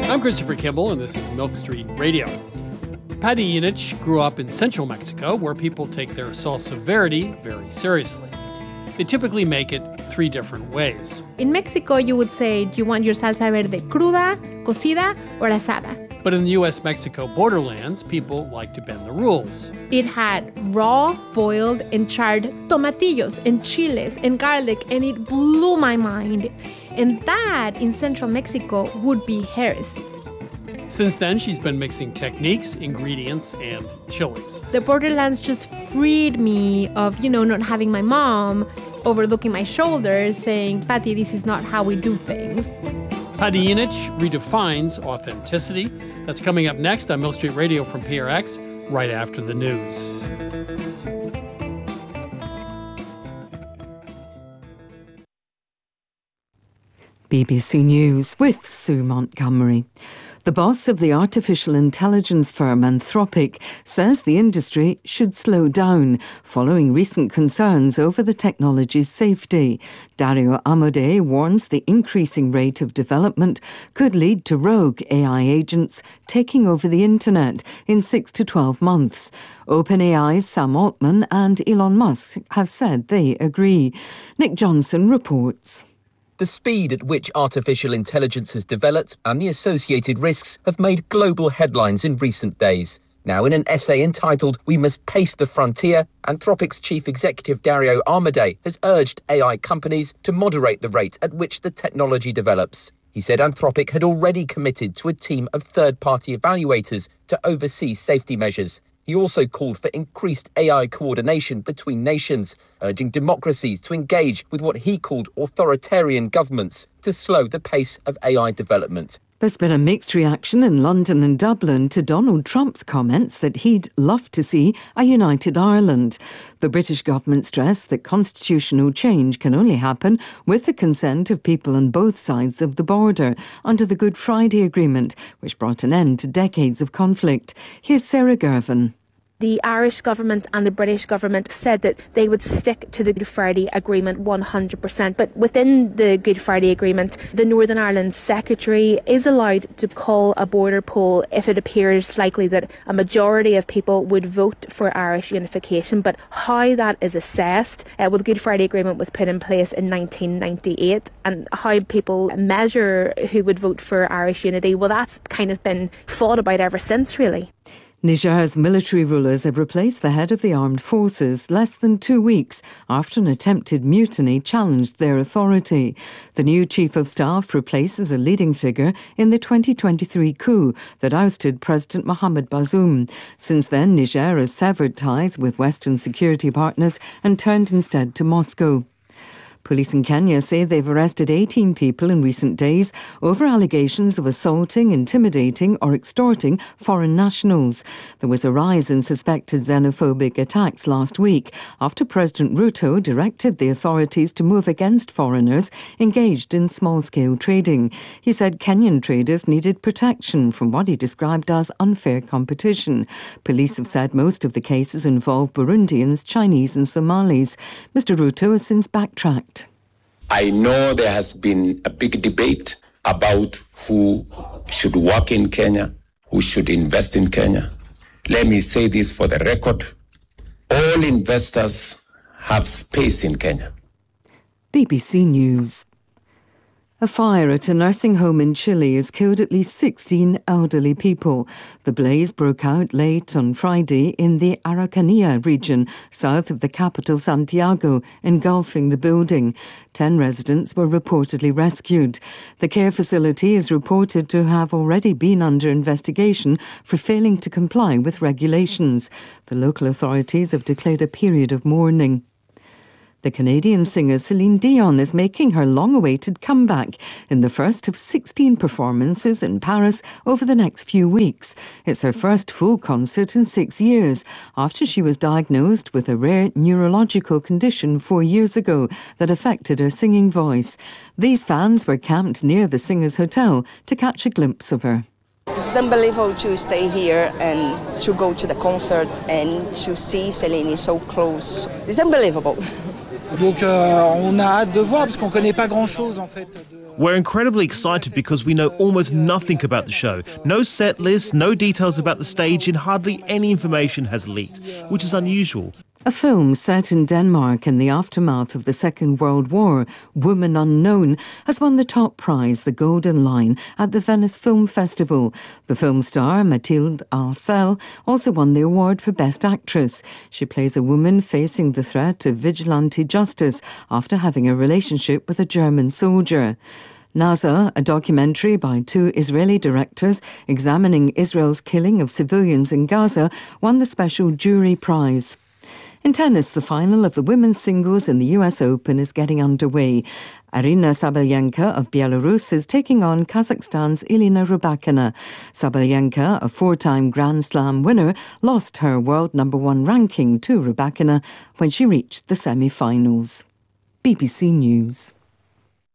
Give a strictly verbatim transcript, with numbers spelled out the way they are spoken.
I'm Christopher Kimball, and this is Milk Street Radio. Patty Yunich grew up in central Mexico, where people take their salsa verde very seriously. They typically make it three different ways. In Mexico, you would say, do you want your salsa verde cruda, cocida, or asada? But in the U S Mexico borderlands, people like to bend the rules. It had raw, boiled, and charred tomatillos, and chiles, and garlic, and it blew my mind. And that, in central Mexico, would be heresy. Since then, she's been mixing techniques, ingredients, and chilies. The borderlands just freed me of, you know, not having my mom overlooking my shoulder saying, Patty, this is not how we do things. Patty Yunich redefines authenticity. That's coming up next on Milk Street Radio from P R X, right after the news. B B C News with Sue Montgomery. The boss of the artificial intelligence firm Anthropic says the industry should slow down following recent concerns over the technology's safety. Dario Amodei warns the increasing rate of development could lead to rogue A I agents taking over the internet in six to twelve months. OpenAI's Sam Altman and Elon Musk have said they agree. Nick Johnson reports. The speed at which artificial intelligence has developed and the associated risks have made global headlines in recent days. Now, in an essay entitled "We Must Pace the Frontier," Anthropic's chief executive Dario Amodei has urged A I companies to moderate the rate at which the technology develops. He said Anthropic had already committed to a team of third-party evaluators to oversee safety measures. He also called for increased A I coordination between nations, urging democracies to engage with what he called authoritarian governments to slow the pace of A I development. There's been a mixed reaction in London and Dublin to Donald Trump's comments that he'd love to see a united Ireland. The British government stressed that constitutional change can only happen with the consent of people on both sides of the border under the Good Friday Agreement, which brought an end to decades of conflict. Here's Sarah Gervin. The Irish government and the British government said that they would stick to the Good Friday Agreement one hundred percent. But within the Good Friday Agreement, the Northern Ireland Secretary is allowed to call a border poll if it appears likely that a majority of people would vote for Irish unification. But how that is assessed, uh, well, the Good Friday Agreement was put in place in nineteen ninety-eight, and how people measure who would vote for Irish unity, well, that's kind of been fought about ever since, really. Niger's military rulers have replaced the head of the armed forces less than two weeks after an attempted mutiny challenged their authority. The new chief of staff replaces a leading figure in the twenty twenty-three coup that ousted President Mohamed Bazoum. Since then, Niger has severed ties with Western security partners and turned instead to Moscow. Police in Kenya say they've arrested eighteen people in recent days over allegations of assaulting, intimidating or extorting foreign nationals. There was a rise in suspected xenophobic attacks last week after President Ruto directed the authorities to move against foreigners engaged in small-scale trading. He said Kenyan traders needed protection from what he described as unfair competition. Police have said most of the cases involve Burundians, Chinese and Somalis. Mister Ruto has since backtracked. I know there has been a big debate about who should work in Kenya, who should invest in Kenya. Let me say this for the record. All investors have space in Kenya. B B C News. A fire at a nursing home in Chile has killed at least sixteen elderly people. The blaze broke out late on Friday in the Araucanía region, south of the capital Santiago, engulfing the building. Ten residents were reportedly rescued. The care facility is reported to have already been under investigation for failing to comply with regulations. The local authorities have declared a period of mourning. The Canadian singer Celine Dion is making her long-awaited comeback in the first of sixteen performances in Paris over the next few weeks. It's her first full concert in six years after she was diagnosed with a rare neurological condition four years ago that affected her singing voice. These fans were camped near the singer's hotel to catch a glimpse of her. It's unbelievable to stay here and to go to the concert and to see Celine so close. It's unbelievable. Donc euh, on a hâte de voir parce qu'on connaît pas grand-chose en fait. We're incredibly excited because we know almost nothing about the show. No set list, no details about the stage, and hardly any information has leaked, which is unusual. A film set in Denmark in the aftermath of the Second World War, Woman Unknown, has won the top prize, the Golden Lion, at the Venice Film Festival. The film star, Mathilde Arcel, also won the award for Best Actress. She plays a woman facing the threat of vigilante justice after having a relationship with a German soldier. Naza, a documentary by two Israeli directors examining Israel's killing of civilians in Gaza, won the special jury prize. In tennis, the final of the women's singles in the U S Open is getting underway. Aryna Sabalenka of Belarus is taking on Kazakhstan's Elena Rybakina. Sabalenka, a four-time Grand Slam winner, lost her world number one ranking to Rybakina when she reached the semi-finals. B B C News.